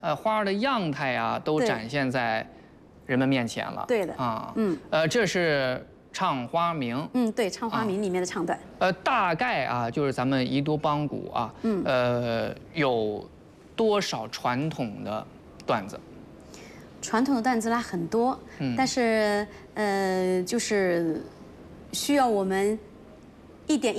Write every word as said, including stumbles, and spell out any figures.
呃花儿的样态啊，都展现在人们面前了。 对的啊， 嗯， 呃，这是唱花名。 嗯，对，唱花名里面的唱段。 呃，大概啊，就是咱们宜都帮鼓啊， 嗯， 呃，有多少传统的段子？ 传统的段子啦很多，嗯，但是呃，就是需要我们一点一。